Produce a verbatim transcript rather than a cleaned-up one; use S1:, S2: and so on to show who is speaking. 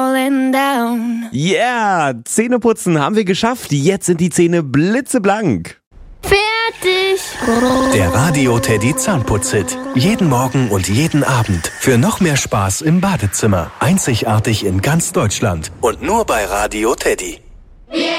S1: falling down.
S2: Yeah, Zähneputzen haben wir geschafft. Jetzt sind die Zähne blitzeblank.
S1: Fertig.
S3: Der Radio Teddy Zahnputz-Hit. Jeden Morgen und jeden Abend. Für noch mehr Spaß im Badezimmer. Einzigartig in ganz Deutschland. Und nur bei Radio Teddy.